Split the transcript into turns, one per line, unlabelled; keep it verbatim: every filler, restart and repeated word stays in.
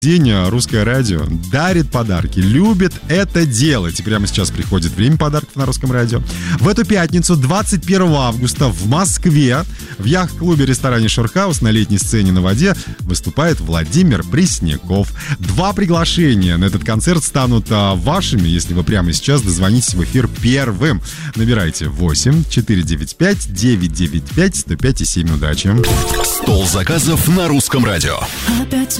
День русское радио дарит подарки, любит это делать. И прямо сейчас приходит время подарков на русском радио. В эту пятницу, двадцать первого августа, в Москве в яхт-клубе ресторане Шорхаус на летней сцене на воде выступает Владимир Пресняков. Два приглашения на этот концерт станут а, вашими, если вы прямо сейчас дозвонитесь в эфир первым. Набирайте восемь четыре девять пять девять девять пять сто пять и семь. Удачи!
Стол заказов на русском радио.
Опять